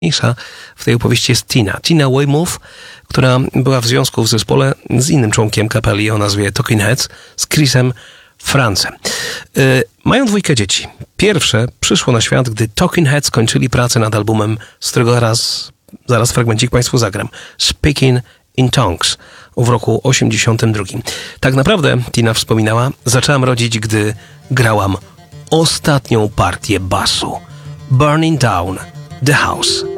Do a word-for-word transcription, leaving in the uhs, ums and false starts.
najważniejsza w tej opowieści jest Tina. Tina Weymouth, która była w związku w zespole z innym członkiem kapeli o nazwie Talking Heads, z Chrisem Francem. Yy, mają dwójkę dzieci. Pierwsze przyszło na świat, gdy Talking Heads kończyli pracę nad albumem, z którego raz, zaraz fragmencik Państwu zagram. Speaking in Tongues w roku osiemdziesiątym drugim. Tak naprawdę, Tina wspominała, zaczęłam rodzić, gdy grałam ostatnią partię basu. Burning Down the House.